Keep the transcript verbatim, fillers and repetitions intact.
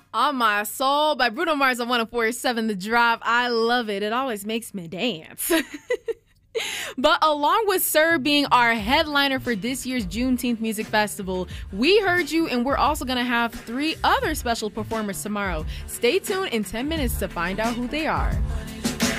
On My Soul by Bruno Mars on one oh four point seven The Drive. I love it. It always makes me dance. But along with Sir being our headliner for this year's Juneteenth Music Festival, we heard you, and we're also going to have three other special performers tomorrow. Stay tuned in ten minutes to find out who they are.